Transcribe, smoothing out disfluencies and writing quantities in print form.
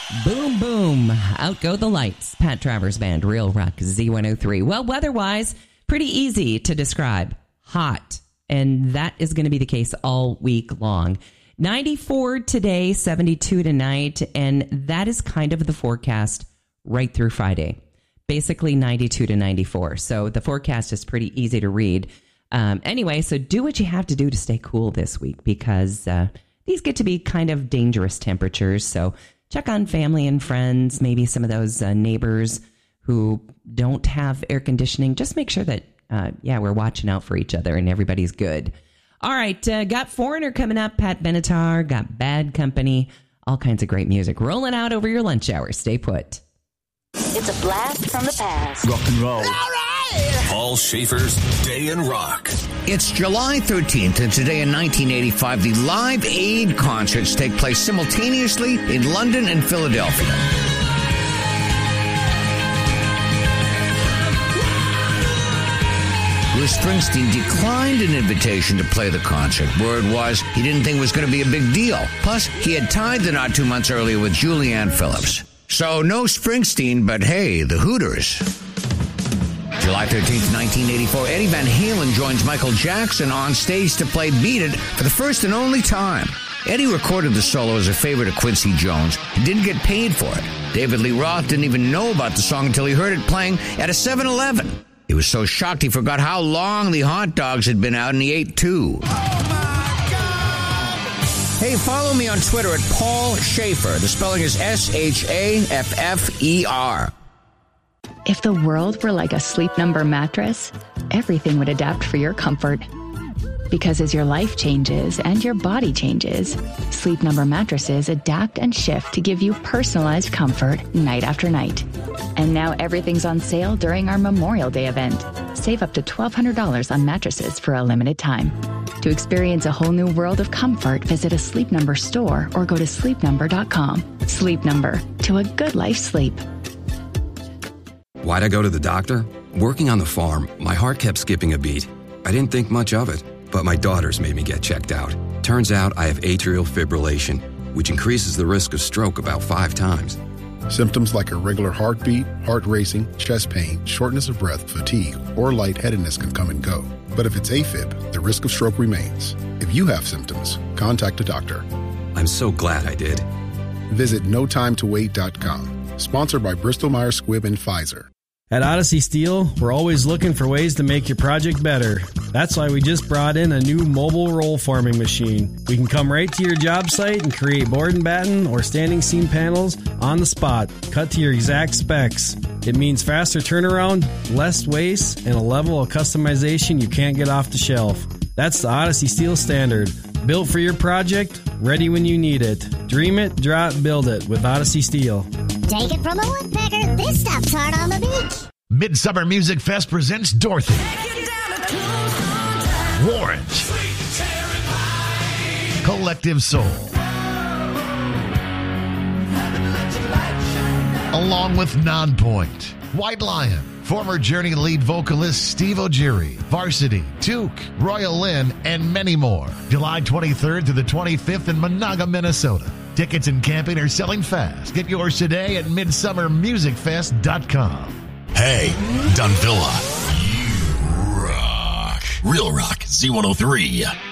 Boom, boom. Out go the lights. Pat Travers Band, Real Rock Z103. Well, weather-wise, pretty easy to describe. Hot. And that is going to be the case all week long. 94 today, 72 tonight. And that is kind of the forecast right through Friday. Basically 92 to 94. So the forecast is pretty easy to read. Anyway, so do what you have to do to stay cool this week because these get to be kind of dangerous temperatures. So check on family and friends, maybe some of those neighbors who don't have air conditioning. Just make sure that, we're watching out for each other and everybody's good. All right, got Foreigner coming up, Pat Benatar, got Bad Company, all kinds of great music rolling out over your lunch hour. Stay put. It's a blast from the past. Rock and roll. All right! Paul Schaefer's Day in Rock. It's July 13th, and today in 1985, the Live Aid concerts take place simultaneously in London and Philadelphia. Bruce Springsteen declined an invitation to play the concert. Word was he didn't think it was going to be a big deal. Plus, he had tied the knot 2 months earlier with Julianne Phillips. So no Springsteen, but hey, the Hooters. July 13th, 1984, Eddie Van Halen joins Michael Jackson on stage to play Beat It for the first and only time. Eddie recorded the solo as a favorite of Quincy Jones and didn't get paid for it. David Lee Roth didn't even know about the song until he heard it playing at a 7-Eleven. He was so shocked he forgot how long the hot dogs had been out, and he ate two. Hey, follow me on Twitter at Paul Schaefer. The spelling is Schaffer. If the world were like a Sleep Number mattress, everything would adapt for your comfort. Because as your life changes and your body changes, Sleep Number mattresses adapt and shift to give you personalized comfort night after night. And now everything's on sale during our Memorial Day event. Save up to $1,200 on mattresses for a limited time. To experience a whole new world of comfort, visit a Sleep Number store or go to sleepnumber.com. Sleep Number, to a good life sleep. Why'd I go to the doctor? Working on the farm, my heart kept skipping a beat. I didn't think much of it, but my daughters made me get checked out. Turns out I have atrial fibrillation, which increases the risk of stroke about 5 times. Symptoms like irregular heartbeat, heart racing, chest pain, shortness of breath, fatigue, or lightheadedness can come and go. But if it's AFib, the risk of stroke remains. If you have symptoms, contact a doctor. I'm so glad I did. Visit notimetowait.com. Sponsored by Bristol-Myers Squibb and Pfizer. At Odyssey Steel, we're always looking for ways to make your project better. That's why we just brought in a new mobile roll forming machine. We can come right to your job site and create board and batten or standing seam panels on the spot, cut to your exact specs. It means faster turnaround, less waste, and a level of customization you can't get off the shelf. That's the Odyssey Steel standard. Built for your project, ready when you need it. Dream it, draw it, build it with Odyssey Steel. Take it from a woodpecker, this stuff's hard on the beach. Midsummer Music Fest presents Dorothy, Warrant, Collective Soul, along with Nonpoint, White Lion, former Journey lead vocalist Steve O'Geary, Varsity, Duke, Royal Lynn, and many more. July 23rd to the 25th in Monaga, Minnesota. Tickets and camping are selling fast. Get yours today at midsummermusicfest.com. Hey, Dunvilla. You rock. Real Rock Z103.